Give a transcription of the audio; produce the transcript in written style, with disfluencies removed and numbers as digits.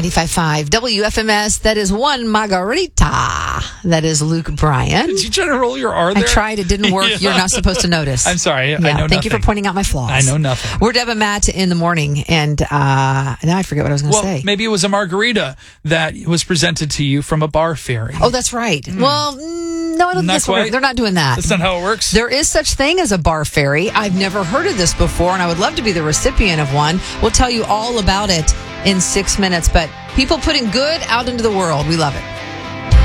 95.5 WFMS. That is one margarita. That is Luke Bryan. Did you try to roll your R there? I tried. It didn't work. Yeah. You're not supposed to notice. I'm sorry. I know nothing. Thank you for pointing out my flaws. I know nothing. We're Deb and Matt in the morning, and now I forget what I was going to say. Maybe it was a margarita that was presented to you from a bar fairy. Oh, that's right. Well, no, I don't think that's what they're not doing that. That's not how it works. There is such thing as a bar fairy. I've never heard of this before, and I would love to be the recipient of one. We'll tell you all about it in 6 minutes, but people putting good out into the world, we love it.